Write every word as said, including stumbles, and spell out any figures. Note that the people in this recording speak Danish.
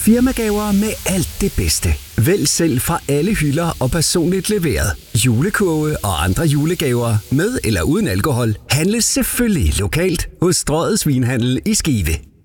Firmagaver med alt det bedste. Vælg selv fra alle hylder og personligt leveret. Julekurve og andre julegaver med eller uden alkohol handles selvfølgelig lokalt hos Strøget Svinhandel i Skive.